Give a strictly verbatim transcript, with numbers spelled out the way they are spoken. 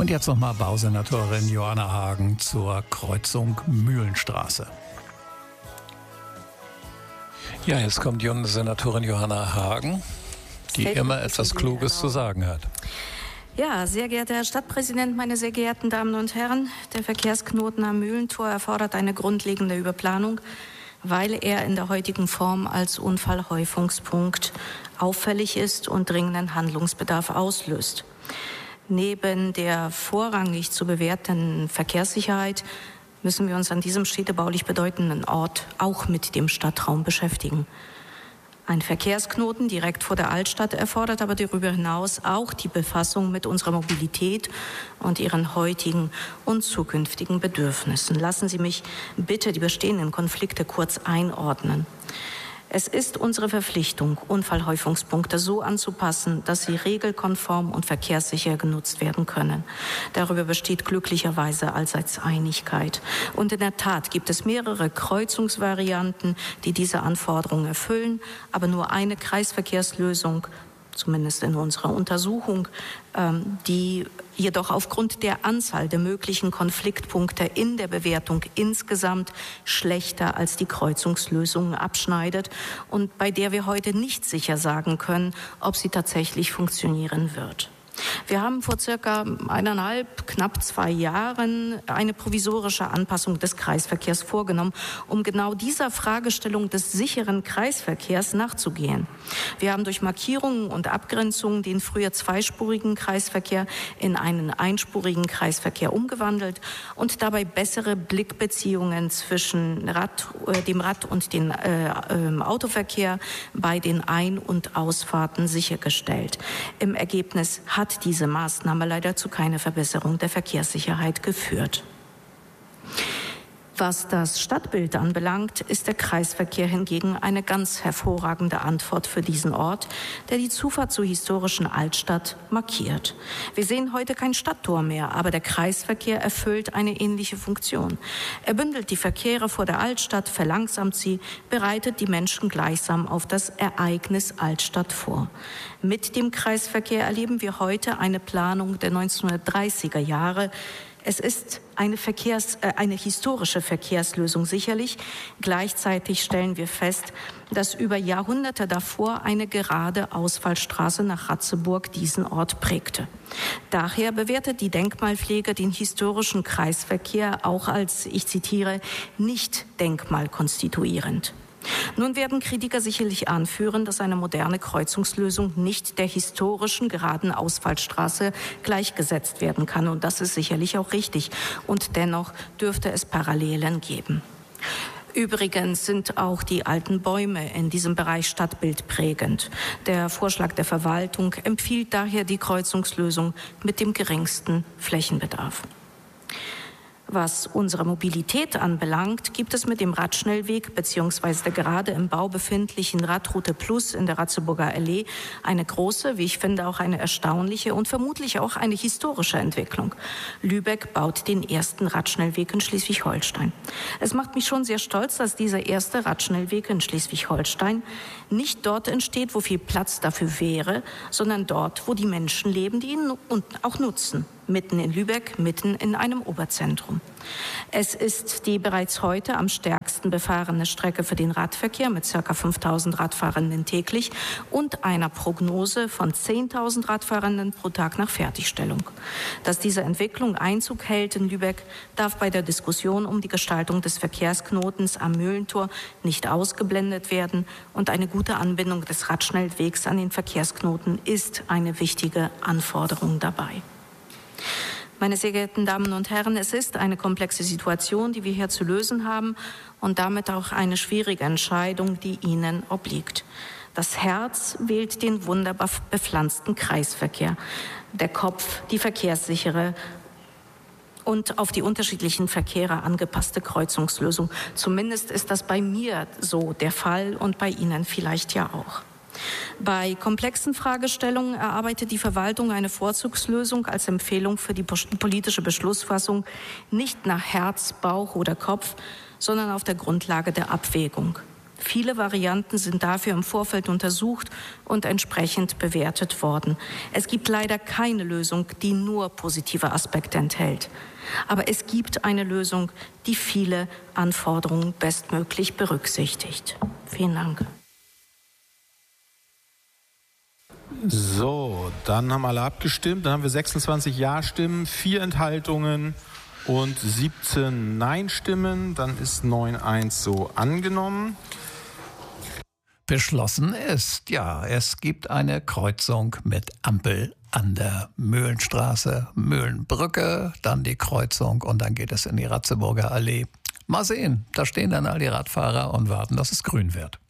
Und jetzt nochmal Bausenatorin Johanna Hagen zur Kreuzung Mühlenstraße. Ja, jetzt kommt die Senatorin Johanna Hagen, die immer etwas Kluges zu sagen hat. Ja, sehr geehrter Herr Stadtpräsident, meine sehr geehrten Damen und Herren, der Verkehrsknoten am Mühlentor erfordert eine grundlegende Überplanung, weil er in der heutigen Form als Unfallhäufungspunkt auffällig ist und dringenden Handlungsbedarf auslöst. Neben der vorrangig zu bewertenden Verkehrssicherheit müssen wir uns an diesem städtebaulich bedeutenden Ort auch mit dem Stadtraum beschäftigen. Ein Verkehrsknoten direkt vor der Altstadt erfordert aber darüber hinaus auch die Befassung mit unserer Mobilität und ihren heutigen und zukünftigen Bedürfnissen. Lassen Sie mich bitte die bestehenden Konflikte kurz einordnen. Es ist unsere Verpflichtung, Unfallhäufungspunkte so anzupassen, dass sie regelkonform und verkehrssicher genutzt werden können. Darüber besteht glücklicherweise allseits Einigkeit. Und in der Tat gibt es mehrere Kreuzungsvarianten, die diese Anforderungen erfüllen, aber nur eine Kreisverkehrslösung, zumindest in unserer Untersuchung, die jedoch aufgrund der Anzahl der möglichen Konfliktpunkte in der Bewertung insgesamt schlechter als die Kreuzungslösungen abschneidet und bei der wir heute nicht sicher sagen können, ob sie tatsächlich funktionieren wird. Wir haben vor circa eineinhalb, knapp zwei Jahren eine provisorische Anpassung des Kreisverkehrs vorgenommen, um genau dieser Fragestellung des sicheren Kreisverkehrs nachzugehen. Wir haben durch Markierungen und Abgrenzungen den früher zweispurigen Kreisverkehr in einen einspurigen Kreisverkehr umgewandelt und dabei bessere Blickbeziehungen zwischen Rad, äh, dem Rad- und dem äh, äh, Autoverkehr bei den Ein- und Ausfahrten sichergestellt. Im Ergebnis hat hat diese Maßnahme leider zu keiner Verbesserung der Verkehrssicherheit geführt. Was das Stadtbild anbelangt, ist der Kreisverkehr hingegen eine ganz hervorragende Antwort für diesen Ort, der die Zufahrt zur historischen Altstadt markiert. Wir sehen heute kein Stadttor mehr, aber der Kreisverkehr erfüllt eine ähnliche Funktion. Er bündelt die Verkehre vor der Altstadt, verlangsamt sie, bereitet die Menschen gleichsam auf das Ereignis Altstadt vor. Mit dem Kreisverkehr erleben wir heute eine Planung der neunzehnhundertdreißiger Jahre. Es ist eine, Verkehrs-, äh, eine historische Verkehrslösung sicherlich. Gleichzeitig stellen wir fest, dass über Jahrhunderte davor eine gerade Ausfallstraße nach Ratzeburg diesen Ort prägte. Daher bewertet die Denkmalpflege den historischen Kreisverkehr auch als, ich zitiere, nicht denkmalkonstituierend. Nun werden Kritiker sicherlich anführen, dass eine moderne Kreuzungslösung nicht der historischen geraden Ausfallstraße gleichgesetzt werden kann. Und das ist sicherlich auch richtig. Und dennoch dürfte es Parallelen geben. Übrigens sind auch die alten Bäume in diesem Bereich stadtbildprägend. Der Vorschlag der Verwaltung empfiehlt daher die Kreuzungslösung mit dem geringsten Flächenbedarf. Was unsere Mobilität anbelangt, gibt es mit dem Radschnellweg bzw. der gerade im Bau befindlichen Radroute Plus in der Ratzeburger Allee eine große, wie ich finde, auch eine erstaunliche und vermutlich auch eine historische Entwicklung. Lübeck baut den ersten Radschnellweg in Schleswig-Holstein. Es macht mich schon sehr stolz, dass dieser erste Radschnellweg in Schleswig-Holstein nicht dort entsteht, wo viel Platz dafür wäre, sondern dort, wo die Menschen leben, die ihn auch nutzen. Mitten in Lübeck, mitten in einem Oberzentrum. Es ist die bereits heute am stärksten befahrene Strecke für den Radverkehr mit ca. fünftausend Radfahrenden täglich und einer Prognose von zehntausend Radfahrenden pro Tag nach Fertigstellung. Dass diese Entwicklung Einzug hält in Lübeck, darf bei der Diskussion um die Gestaltung des Verkehrsknotens am Mühlentor nicht ausgeblendet werden und eine gute Anbindung des Radschnellwegs an den Verkehrsknoten ist eine wichtige Anforderung dabei. Meine sehr geehrten Damen und Herren, es ist eine komplexe Situation, die wir hier zu lösen haben und damit auch eine schwierige Entscheidung, die Ihnen obliegt. Das Herz wählt den wunderbar bepflanzten Kreisverkehr, der Kopf die verkehrssichere und auf die unterschiedlichen Verkehre angepasste Kreuzungslösung. Zumindest ist das bei mir so der Fall und bei Ihnen vielleicht ja auch. Bei komplexen Fragestellungen erarbeitet die Verwaltung eine Vorzugslösung als Empfehlung für die politische Beschlussfassung nicht nach Herz, Bauch oder Kopf, sondern auf der Grundlage der Abwägung. Viele Varianten sind dafür im Vorfeld untersucht und entsprechend bewertet worden. Es gibt leider keine Lösung, die nur positive Aspekte enthält. Aber es gibt eine Lösung, die viele Anforderungen bestmöglich berücksichtigt. Vielen Dank. So, dann haben alle abgestimmt. Dann haben wir sechsundzwanzig Ja-Stimmen, vier Enthaltungen und siebzehn Nein-Stimmen. Dann ist neun eins so angenommen. Beschlossen ist, ja, es gibt eine Kreuzung mit Ampel an der Mühlenstraße, Mühlenbrücke, dann die Kreuzung und dann geht es in die Ratzeburger Allee. Mal sehen, da stehen dann all die Radfahrer und warten, dass es grün wird.